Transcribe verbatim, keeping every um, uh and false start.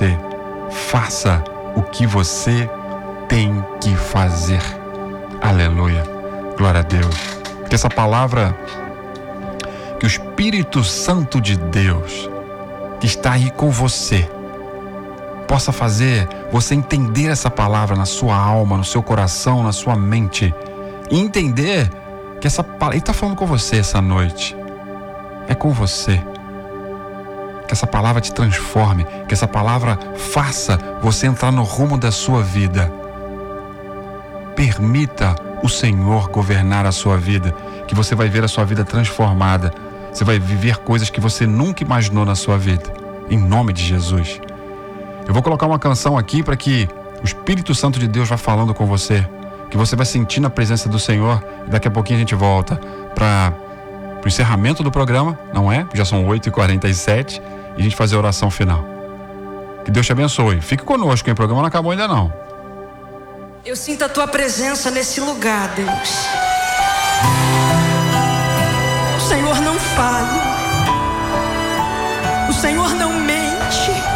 você. Faça o que você tem que fazer. Aleluia. Glória a Deus. Que essa palavra, que o Espírito Santo de Deus, que está aí com você, possa fazer você entender essa palavra na sua alma, no seu coração, na sua mente. E entender que essa palavra, Ele está falando com você essa noite. É com você. Que essa palavra te transforme, que essa palavra faça você entrar no rumo da sua vida. Permita o Senhor governar a sua vida, que você vai ver a sua vida transformada. Você vai viver coisas que você nunca imaginou na sua vida, em nome de Jesus. Eu vou colocar uma canção aqui para que o Espírito Santo de Deus vá falando com você, que você vai sentir na presença do Senhor. E daqui a pouquinho a gente volta para o encerramento do programa, não é? Já são oito e quarenta e sete e a gente fazer a oração final. Que Deus te abençoe. Fique conosco, hein? O programa não acabou ainda não. Eu sinto a tua presença nesse lugar, Deus. O Senhor não falha. O Senhor não mente.